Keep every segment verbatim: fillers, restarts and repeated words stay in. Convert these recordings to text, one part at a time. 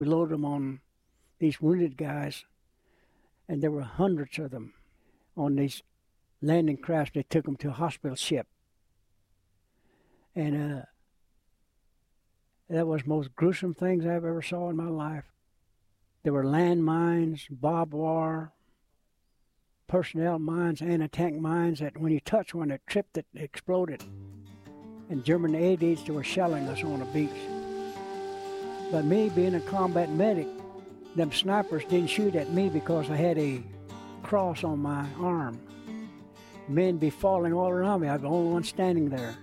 We loaded them on these wounded guys, and there were hundreds of them on these landing crafts. They took them to a hospital ship. And uh, that was the most gruesome things I've ever saw in my life. There were landmines, barbed wire, personnel mines, anti-tank mines that when you touched one, it tripped, it exploded. And German aid aides were shelling us on the beach. But me being a combat medic, them snipers didn't shoot at me because I had a cross on my arm. Men be falling all around me. I was the only one standing there.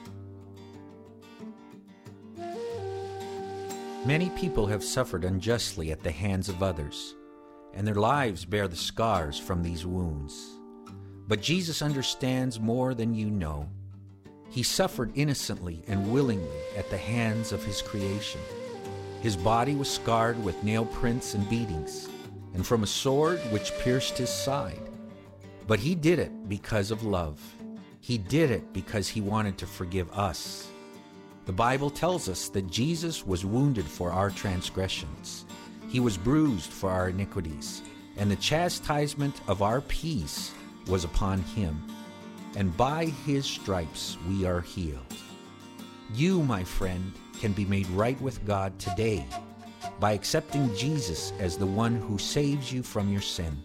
Many people have suffered unjustly at the hands of others, and their lives bear the scars from these wounds. But Jesus understands more than you know. He suffered innocently and willingly at the hands of his creation. His body was scarred with nail prints and beatings, and from a sword which pierced his side. But he did it because of love. He did it because he wanted to forgive us. The Bible tells us that Jesus was wounded for our transgressions. He was bruised for our iniquities, and the chastisement of our peace was upon him. And by his stripes we are healed. You, my friend, can be made right with God today by accepting Jesus as the one who saves you from your sin.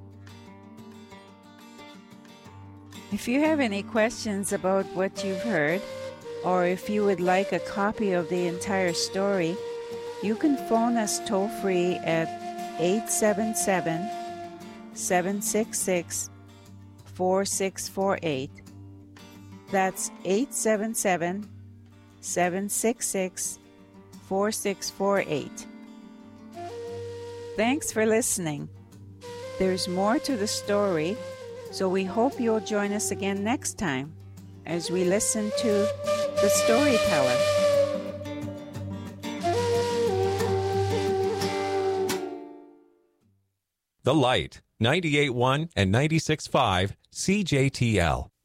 If you have any questions about what you've heard, or if you would like a copy of the entire story, you can phone us toll-free at eight seven seven, seven six six, four six four eight. That's eight seven seven, seven six six, four six four eight. Thanks for listening. There's more to the story, so we hope you'll join us again next time as we listen to The Storyteller. The Light, ninety-eight point one and ninety-six point five C J T L.